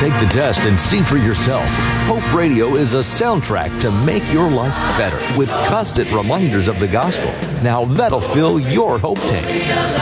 Take the test and see for yourself. Hope Radio is a soundtrack to make your life better with constant reminders of the gospel. Now that'll fill your hope tank.